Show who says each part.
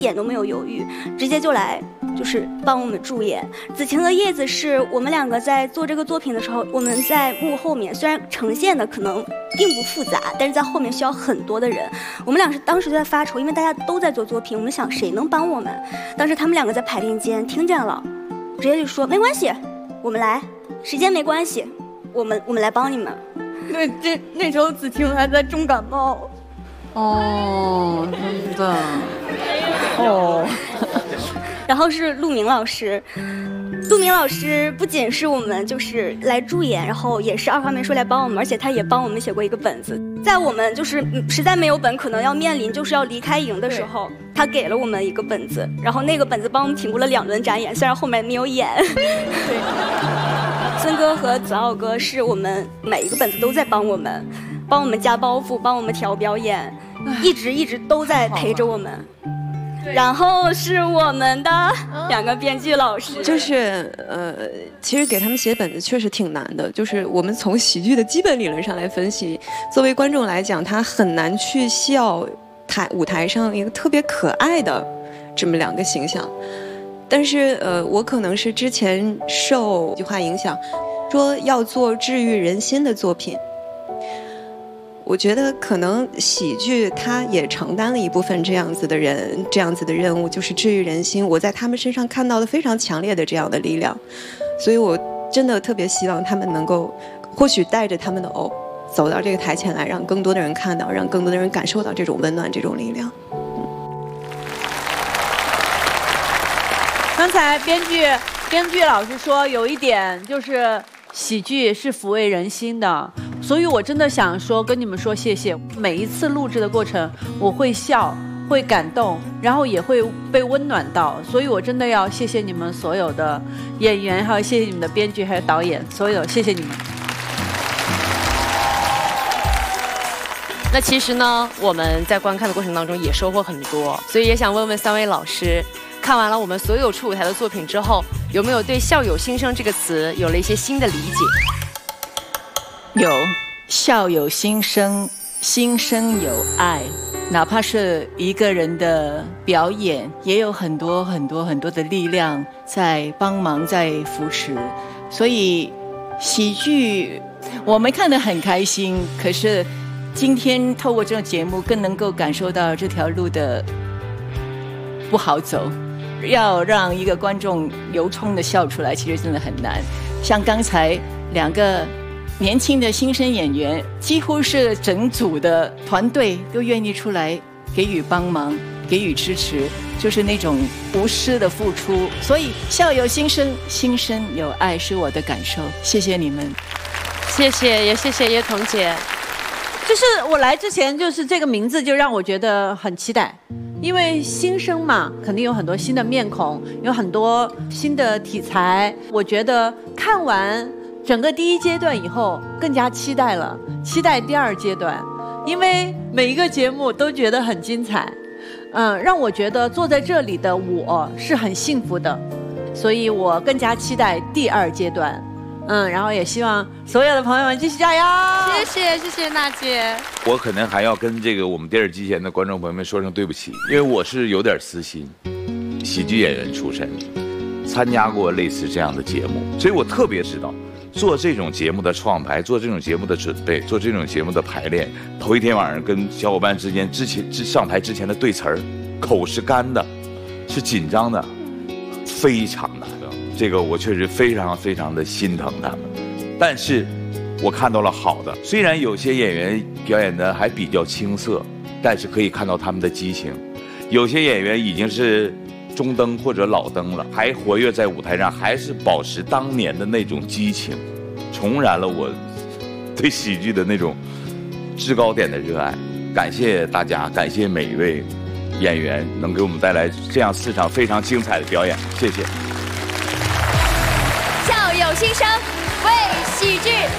Speaker 1: 点都没有犹豫，直接就来就是帮我们助演。子晴和叶子是我们两个在做这个作品的时候，我们在幕后面虽然呈现的可能并不复杂，但是在后面需要很多的人。我们俩是当时就在发愁，因为大家都在做作品，我们想谁能帮我们。当时他们两个在排练间听见了，直接就说没关系，我们来，时间没关系，我们来帮你们。那时候子晴还在重感冒。
Speaker 2: 哦，真的。哦。
Speaker 1: 然后是陆明老师，陆明老师不仅是我们就是来助演，然后也是二话没说来帮我们，而且他也帮我们写过一个本子。在我们就是实在没有本，可能要面临就是要离开营的时候，他给了我们一个本子，然后那个本子帮我们挺过了2轮展演，虽然后面没有演。对，孙哥和子傲哥是我们每一个本子都在帮我们加包袱，帮我们调表演，一直都在陪着我们。然后是我们的2个编剧老师，
Speaker 3: 就是其实给他们写本子确实挺难的。就是我们从喜剧的基本理论上来分析，作为观众来讲，他很难去笑舞台上一个特别可爱的这么2个形象。但是我可能是之前受一句话影响，说要做治愈人心的作品。我觉得可能喜剧它也承担了一部分这样子的任务，就是治愈人心。我在他们身上看到了非常强烈的这样的力量，所以我真的特别希望他们能够，或许带着他们的偶走到这个台前来，让更多的人看到，让更多的人感受到这种温暖，这种力量。
Speaker 2: 刚才编剧老师说有一点就是喜剧是抚慰人心的，所以我真的想说跟你们说谢谢。每一次录制的过程，我会笑，会感动，然后也会被温暖到，所以我真的要谢谢你们所有的演员，还有谢谢你们的编剧，还有导演，所有谢谢你们。
Speaker 4: 那其实呢，我们在观看的过程当中也收获很多，所以也想问问3位老师，看完了我们所有出舞台的作品之后，有没有对校友心声这个词有了一些新的理解？
Speaker 5: 有，校友心声，心声有爱，哪怕是一个人的表演，也有很多的力量在帮忙，在扶持。所以喜剧我们看得很开心，可是今天透过这种节目更能够感受到这条路的不好走，要让一个观众由衷的笑出来，其实真的很难。像刚才2个年轻的新生演员，几乎是整组的团队都愿意出来给予帮忙，给予支持，就是那种无私的付出。所以校友心声，心声有爱是我的感受。谢谢你们，
Speaker 4: 谢谢，也谢谢叶童姐。
Speaker 2: 就是我来之前，就是这个名字就让我觉得很期待，因为新生嘛，肯定有很多新的面孔，有很多新的题材。我觉得看完整个第1阶段以后，更加期待了，期待第2阶段，因为每一个节目都觉得很精彩，让我觉得坐在这里的我是很幸福的，所以我更加期待第2阶段。然后也希望所有的朋友们继续加油。
Speaker 4: 谢谢娜姐。
Speaker 6: 我可能还要跟这个我们电视机前的观众朋友们说声对不起，因为我是有点私心，喜剧演员出身，参加过类似这样的节目，所以我特别知道做这种节目的创排，做这种节目的准备，做这种节目的排练，头一天晚上跟小伙伴之间上台之前的对词儿，口是干的，是紧张的，非常难。这个我确实非常的心疼他们，但是我看到了好的。虽然有些演员表演的还比较青涩，但是可以看到他们的激情。有些演员已经是中登或者老登了，还活跃在舞台上，还是保持当年的那种激情，重燃了我对喜剧的那种制高点的热爱。感谢大家，感谢每一位演员能给我们带来这样4场非常精彩的表演，谢谢。
Speaker 7: 校友心声，为喜剧